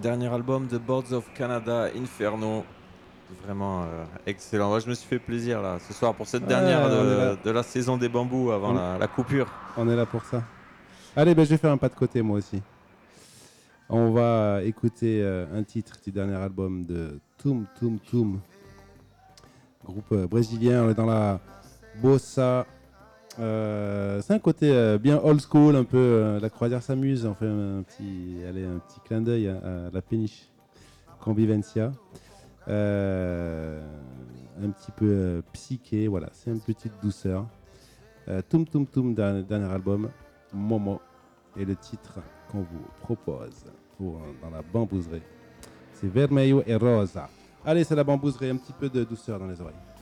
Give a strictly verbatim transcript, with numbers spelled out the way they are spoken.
Dernier album de Boards of Canada, Inferno. Vraiment euh, excellent. Ouais, je me suis fait plaisir là ce soir pour cette dernière Ouais, on est de, là. de la saison des bambous avant On, la, la coupure. on est là pour ça. Allez, ben, je vais faire un pas de côté moi aussi. On va écouter euh, un titre du dernier album de Tum Tum Tum, groupe euh, brésilien. On est dans la bossa. Euh, c'est un côté euh, bien old school, un peu euh, la croisière s'amuse. On fait un petit, allez, un petit clin d'œil à, à la péniche Convivencia. Euh, un petit peu euh, psyché, voilà, c'est une petite douceur. Euh, Tum Tum Tum, dernier, dernier album, Momo, et le titre qu'on vous propose pour, dans la bambouserie, c'est Vermelho et Rosa. Allez, c'est la bambouserie, un petit peu de douceur dans les oreilles.